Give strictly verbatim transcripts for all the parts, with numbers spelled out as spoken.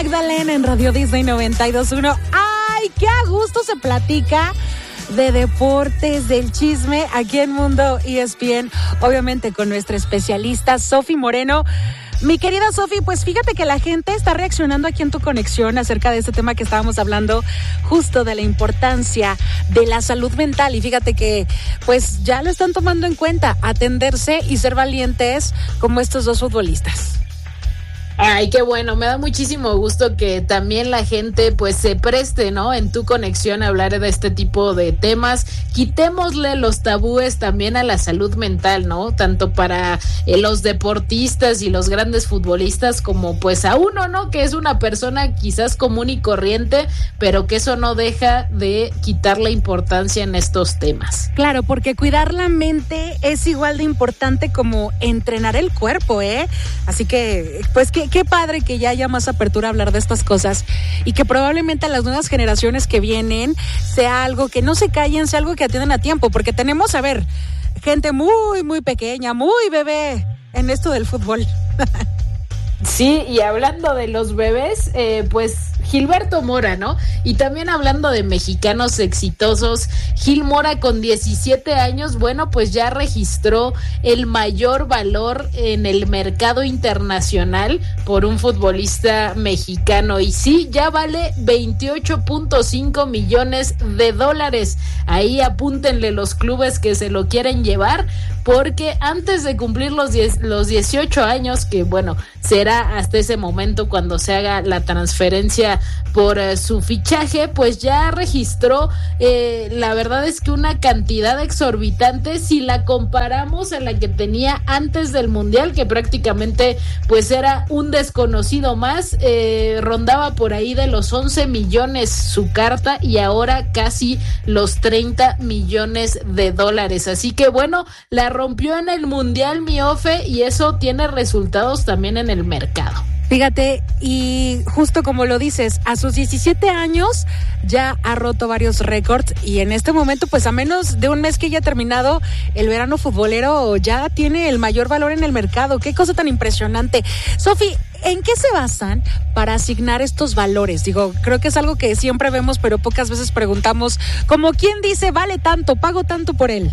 Magdalena en Radio Disney noventa y dos punto uno. ¡Ay, qué a gusto se platica de deportes, del chisme aquí en Mundo E S P N! Obviamente con nuestra especialista Sofi Moreno. Mi querida Sofi, pues fíjate que la gente está reaccionando aquí en tu conexión acerca de este tema que estábamos hablando, justo de la importancia de la salud mental. Y fíjate que pues ya lo están tomando en cuenta, atenderse y ser valientes como estos dos futbolistas. Ay, qué bueno, me da muchísimo gusto que también la gente pues se preste, ¿no? En tu conexión a hablar de este tipo de temas. Quitémosle los tabúes también a la salud mental, ¿no? Tanto para eh, los deportistas y los grandes futbolistas como pues a uno, ¿no? Que es una persona quizás común y corriente, pero que eso no deja de quitar la importancia en estos temas. Claro, porque cuidar la mente es igual de importante como entrenar el cuerpo, ¿eh? Así que, pues que Qué padre que ya haya más apertura a hablar de estas cosas y que probablemente a las nuevas generaciones que vienen sea algo que no se callen, sea algo que atiendan a tiempo, porque tenemos, a ver, gente muy, muy pequeña, muy bebé en esto del fútbol. Sí, y hablando de los bebés, eh, pues Gilberto Mora, ¿no? Y también hablando de mexicanos exitosos, Gil Mora con diecisiete años, bueno, pues ya registró el mayor valor en el mercado internacional por un futbolista mexicano. Y sí, ya vale veintiocho punto cinco millones de dólares. Ahí apúntenle los clubes que se lo quieren llevar, porque antes de cumplir los, diez, los dieciocho años, que bueno, será hasta ese momento cuando se haga la transferencia por uh, su fichaje, pues ya registró, eh, la verdad es que una cantidad exorbitante si la comparamos a la que tenía antes del Mundial, que prácticamente pues era un desconocido más, eh, rondaba por ahí de los once millones su carta y ahora casi los treinta millones de dólares, así que bueno, la rompió en el Mundial, mi Ofe, y eso tiene resultados también en el mercado. Fíjate, y justo como lo dices, a sus diecisiete años ya ha roto varios récords y en este momento, pues a menos de un mes que ya ha terminado el verano futbolero, ya tiene el mayor valor en el mercado. Qué cosa tan impresionante. Sofi, ¿en qué se basan para asignar estos valores? Digo, creo que es algo que siempre vemos, pero pocas veces preguntamos, como quién dice, vale tanto, pago tanto por él.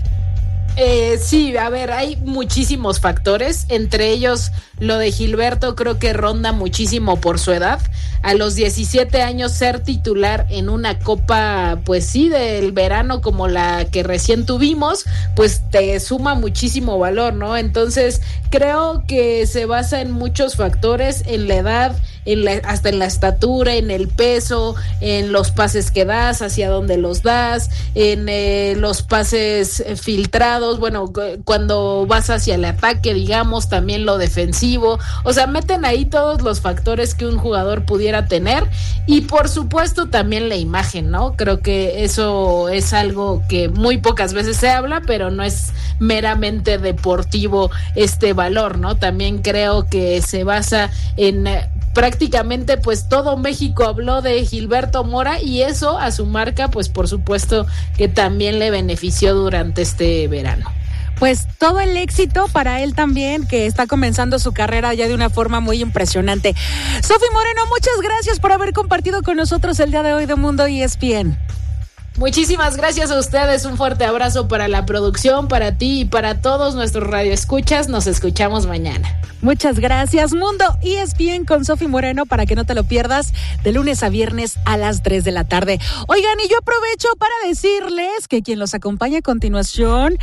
Eh, sí, a ver, hay muchísimos factores, entre ellos lo de Gilberto creo que ronda muchísimo por su edad. A los diecisiete años ser titular en una copa, pues sí, del verano como la que recién tuvimos, pues te suma muchísimo valor, ¿no? Entonces creo que se basa en muchos factores, en la edad, en la, hasta en la estatura, en el peso, en los pases que das, hacia dónde los das, en eh, los pases filtrados, bueno, cuando vas hacia el ataque, digamos, también lo defensivo, o sea, meten ahí todos los factores que un jugador pudiera tener y por supuesto también la imagen, ¿no? Creo que eso es algo que muy pocas veces se habla, pero no es meramente deportivo este valor, ¿no? También creo que se basa en eh, prácticamente pues todo México habló de Gilberto Mora y eso a su marca pues por supuesto que también le benefició durante este verano. Pues todo el éxito para él también, que está comenzando su carrera ya de una forma muy impresionante. Sofi Moreno, muchas gracias por haber compartido con nosotros el día de hoy de Mundo E S P N. Muchísimas gracias a ustedes, un fuerte abrazo para la producción, para ti y para todos nuestros radioescuchas. Nos escuchamos mañana. Muchas gracias. Mundo E S P N con Sofi Moreno para que no te lo pierdas de lunes a viernes a las tres de la tarde. Oigan, y yo aprovecho para decirles que quien los acompaña a continuación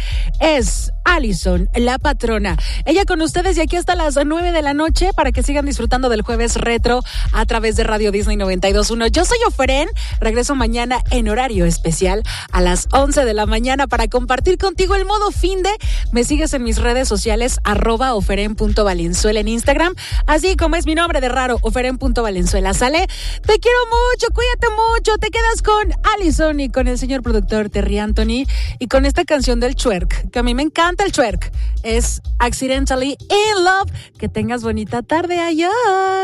es Alison, la patrona. Ella con ustedes y aquí hasta las nueve de la noche para que sigan disfrutando del jueves retro a través de Radio Disney noventa y dos punto uno. Yo soy Oferen, regreso mañana en horario especial a las once de la mañana para compartir contigo el modo fin de. Me sigues en mis redes sociales, arroba oferen.valenzuela en Instagram, así como es mi nombre de raro, oferen.valenzuela. ¿Sale? Te quiero mucho, cuídate mucho. Te quedas con Alison y con el señor productor Terry Anthony y con esta canción del twerk, que a mí me encanta el twerk. Es Accidentally in Love. Que tengas bonita tarde. Adiós.